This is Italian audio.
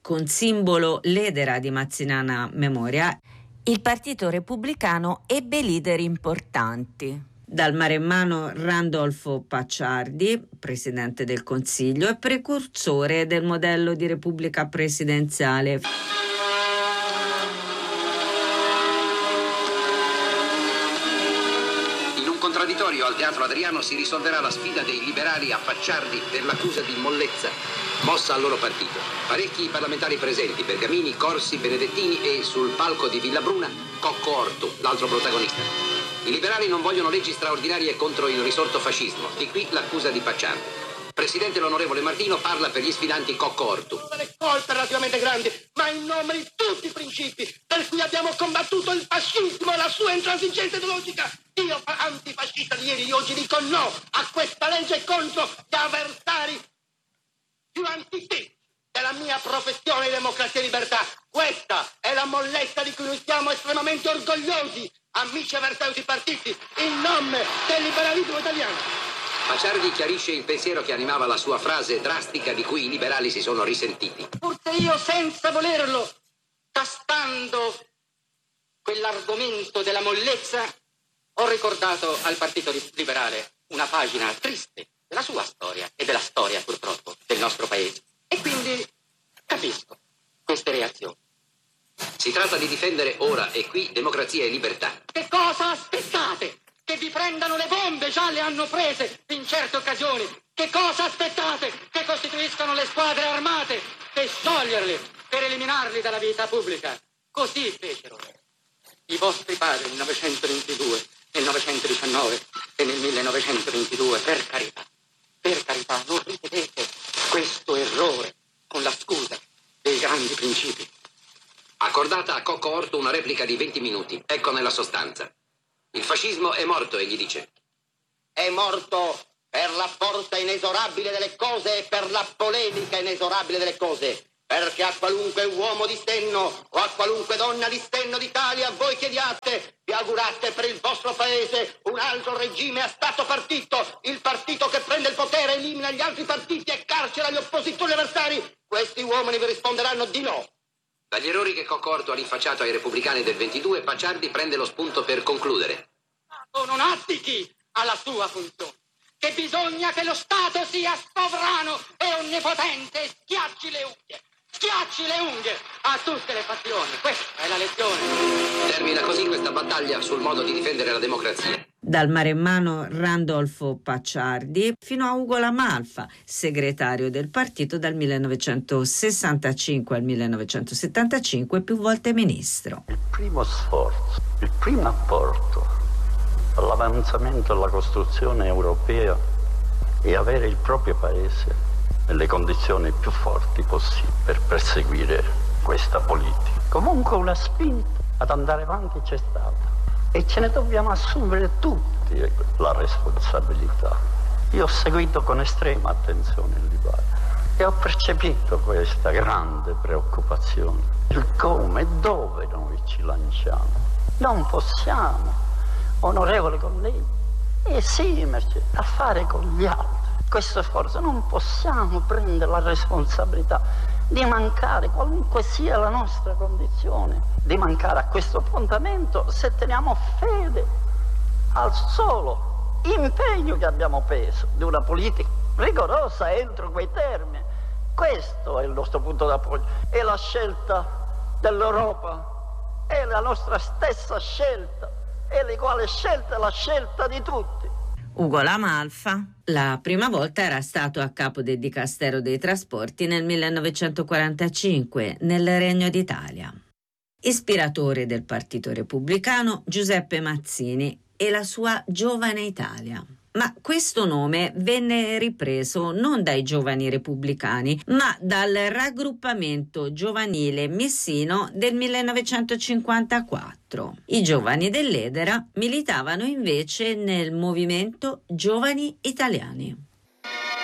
con simbolo l'edera di Mazzinana Memoria, il Partito Repubblicano ebbe leader importanti. Dal maremmano Randolfo Pacciardi, presidente del Consiglio e precursore del modello di repubblica presidenziale. In un contraddittorio al Teatro Adriano si risolverà la sfida dei liberali a Pacciardi per l'accusa di mollezza mossa al loro partito. Parecchi parlamentari presenti, Bergamini, Corsi, Benedettini e sul palco di Villabruna, Cocco Ortu, l'altro protagonista. I liberali non vogliono leggi straordinarie contro il risorto fascismo, di qui l'accusa di Pacciardi. Presidente l'onorevole Martino parla per gli sfidanti Cocco Ortu. Le colpe relativamente grandi, ma in nome di tutti i principi per cui abbiamo combattuto il fascismo e la sua intransigenza ideologica. Io, antifascista di ieri, di oggi, dico no a questa legge contro gli avversari più antitetici della mia professione di democrazia e libertà. Questa è la mollezza di cui noi siamo estremamente orgogliosi, amici avversari di partiti, in nome del liberalismo italiano. Pacciardi chiarisce il pensiero che animava la sua frase drastica di cui i liberali si sono risentiti. Forse io, senza volerlo, tastando quell'argomento della mollezza, ho ricordato al Partito Liberale una pagina triste della sua storia e della storia, purtroppo, del nostro paese. E quindi capisco queste reazioni. Si tratta di difendere ora e qui democrazia e libertà. Che cosa aspettate? Che vi prendano le bombe, già le hanno prese in certe occasioni. Che cosa aspettate? Che costituiscano le squadre armate per scioglierle, per eliminarli dalla vita pubblica. Così fecero i vostri padri nel 1922, nel 1919 e nel 1922. Per carità, non ripetete questo errore con la scusa dei grandi principi. Accordata a Cocco Ortu una replica di 20 minuti. Ecco nella sostanza. Il fascismo è morto, egli dice. È morto per la forza inesorabile delle cose e per la polemica inesorabile delle cose. Perché a qualunque uomo di senno o a qualunque donna di senno d'Italia voi chiediate, vi augurate per il vostro paese un altro regime a stato partito, il partito che prende il potere, elimina gli altri partiti e carcera gli oppositori avversari, questi uomini vi risponderanno di no. Dagli errori che Cocco Ortu ha rinfacciato ai repubblicani del 22, Pacciardi prende lo spunto per concludere. Non abdichi alla sua funzione, che bisogna che lo Stato sia sovrano e onnipotente e schiacci le unghie a tutte le fazioni. Questa è la lezione. Termina così questa battaglia sul modo di difendere la democrazia. Dal maremmano Randolfo Pacciardi fino a Ugo La Malfa, segretario del partito dal 1965 al 1975, più volte ministro. Il primo sforzo, il primo apporto all'avanzamento della costruzione europea è avere il proprio paese nelle condizioni più forti possibili per perseguire questa politica. Comunque una spinta ad andare avanti c'è stata e ce ne dobbiamo assumere tutti la responsabilità. Io ho seguito con estrema attenzione il dibattito e ho percepito questa grande preoccupazione, il come e dove noi ci lanciamo. Non possiamo, onorevoli colleghi, esimerci a fare con gli altri questo sforzo. Non possiamo prendere la responsabilità di mancare, qualunque sia la nostra condizione, di mancare a questo appuntamento se teniamo fede al solo impegno che abbiamo preso di una politica rigorosa entro quei termini. Questo è il nostro punto d'appoggio. È la scelta dell'Europa, è la nostra stessa scelta, è l'uguale scelta, la scelta di tutti. Ugo La Malfa la prima volta era stato a capo del Dicastero dei Trasporti nel 1945 nel Regno d'Italia. Ispiratore del Partito Repubblicano Giuseppe Mazzini e la sua Giovane Italia. Ma questo nome venne ripreso non dai giovani repubblicani, ma dal raggruppamento giovanile messino del 1954. I giovani dell'Edera militavano invece nel movimento Giovani Italiani.